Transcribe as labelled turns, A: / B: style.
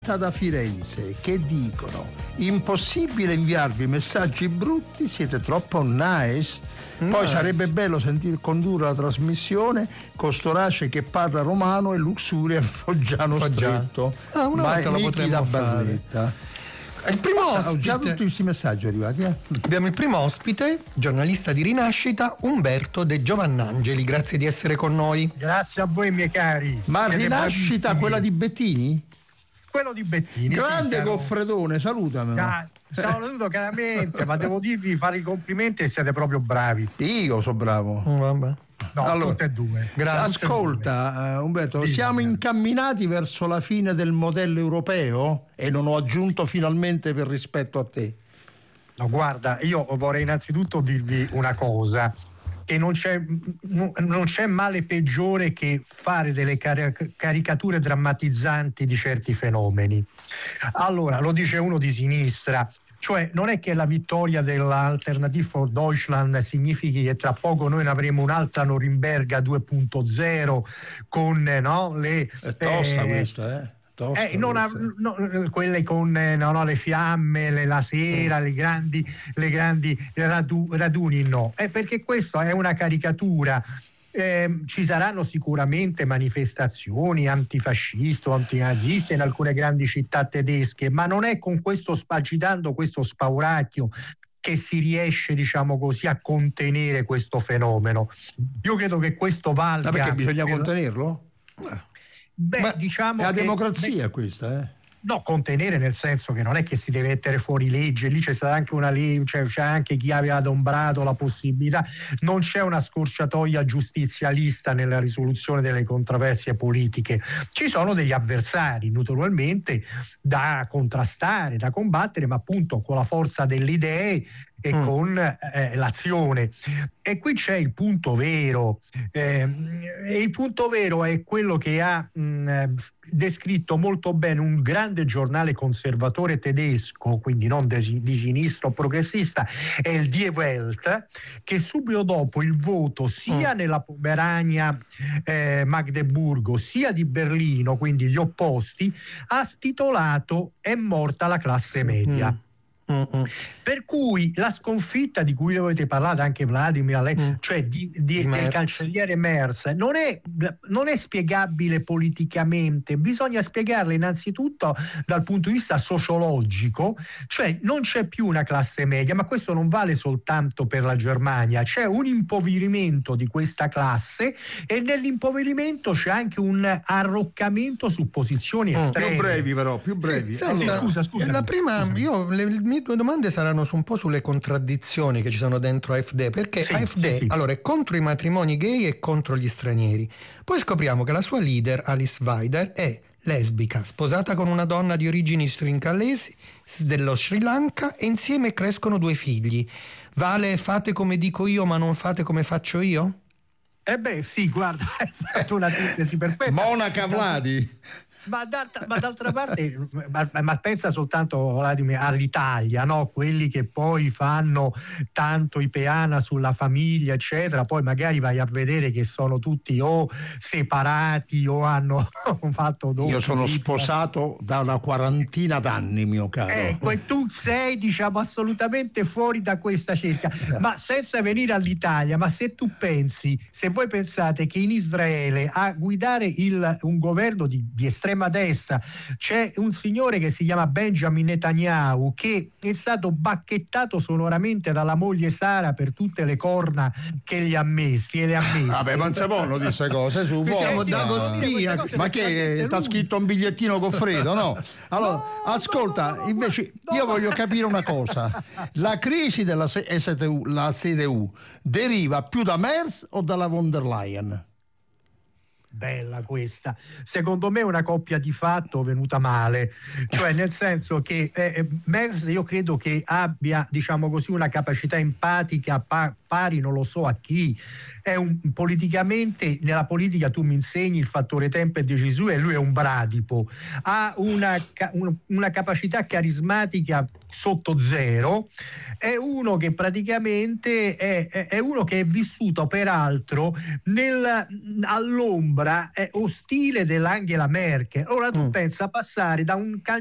A: Da Firenze che dicono: impossibile inviarvi messaggi brutti, siete troppo nice. Poi sarebbe bello sentire condurre la trasmissione con Storace che parla romano e Luxuria Foggiano stretto.
B: Una volta lo potremmo fare.
A: Barletta.
B: Il primo ospite,
A: ho già tutti questi messaggi arrivati.
B: Abbiamo il primo ospite, giornalista di Rinascita, Umberto De Giovannangeli. Grazie di essere con noi.
C: Grazie a voi, miei cari.
A: Ma siete Rinascita bravissimi. Quella di Bettini?
C: Quello di Bettini.
A: Grande sì, Goffredone, salutami.
C: Saluto caramente, ma devo dirvi, fare i complimenti e siete proprio bravi.
A: Io sono bravo.
B: Vabbè.
C: No, allora, tutte e due.
A: Grazie. Ascolta, Umberto, siamo incamminati verso la fine del modello europeo? E non ho aggiunto finalmente per rispetto a te.
C: No, guarda, io vorrei innanzitutto dirvi una cosa. E non c'è male peggiore che fare delle caricature drammatizzanti di certi fenomeni. Allora, lo dice uno di sinistra, cioè non è che la vittoria dell'Alternative for Deutschland significhi che tra poco noi ne avremo un'altra Norimberga 2.0 con le...
A: È tosta questa,
C: quelle con le fiamme, la sera, le grandi raduni, no. Perché questa è una caricatura. Ci saranno sicuramente manifestazioni antifasciste o antinaziste in alcune grandi città tedesche, ma non è con questo agitando questo spauracchio che si riesce, diciamo così, a contenere questo fenomeno. Io credo che questo valga.
A: Ma perché bisogna contenerlo?
C: Diciamo
A: è la
C: che,
A: democrazia questa,
C: No, contenere nel senso che non è che si deve mettere fuori legge, lì c'è stata anche una legge, c'è anche chi aveva adombrato la possibilità, non c'è una scorciatoia giustizialista nella risoluzione delle controversie politiche, ci sono degli avversari naturalmente da contrastare, da combattere, ma appunto con la forza delle idee e con l'azione. E qui c'è il punto vero, e il punto vero è quello che ha descritto molto bene un grande giornale conservatore tedesco, quindi non di sinistra o progressista, è il Die Welt, che subito dopo il voto sia nella Pomerania Magdeburgo sia di Berlino, quindi gli opposti, ha titolato "È morta la classe media". Per cui la sconfitta di cui avete parlato anche Vladimir, cioè del cancelliere Merz, non è spiegabile politicamente, bisogna spiegarla innanzitutto dal punto di vista sociologico, cioè non c'è più una classe media, ma questo non vale soltanto per la Germania, c'è un impoverimento di questa classe e nell'impoverimento c'è anche un arroccamento su posizioni estreme.
A: Più brevi.
C: Scusa.
B: La prima, le mie due domande saranno un po' sulle contraddizioni che ci sono dentro AfD, perché AfD allora è contro i matrimoni gay e contro gli stranieri, poi scopriamo che la sua leader Alice Weidel è lesbica, sposata con una donna di origini srincalesi dello Sri Lanka e insieme crescono 2 figli. Vale, fate come dico io ma non fate come faccio io?
C: Sì, guarda, hai fatto una sintesi perfetta.
A: Monaca Vladi.
C: Ma d'altra parte, ma pensa soltanto, Vladimir, all'Italia, no? Quelli che poi fanno tanto i peana sulla famiglia, eccetera, poi magari vai a vedere che sono tutti o separati o hanno fatto dopo.
A: Io sono sposato da una quarantina d'anni, mio caro.
C: Ecco, e tu sei, diciamo, assolutamente fuori da questa cerchia. Ma senza venire all'Italia, ma se voi pensate che in Israele a guidare un governo di estrema destra c'è un signore che si chiama Benjamin Netanyahu, che è stato bacchettato sonoramente dalla moglie Sara per tutte le corna che gli ha messi.
A: Vabbè, ma non si possono dire queste cose su
B: siamo Dagospia.
A: Ma che t'ha scritto un bigliettino Goffredo, no? Allora, ascolta, invece io voglio capire una cosa. La crisi della la CDU deriva più da Merz o dalla von der Leyen?
C: Bella questa, secondo me è una coppia di fatto venuta male, cioè nel senso che Merz io credo che abbia, diciamo così, una capacità empatica pari non lo so a chi. Politicamente, nella politica tu mi insegni il fattore tempo e decisione, e lui è un bradipo, ha una capacità carismatica sotto zero, è uno che praticamente è uno che è vissuto peraltro all'ombra ostile dell'Angela Merkel. Ora tu pensa passare da un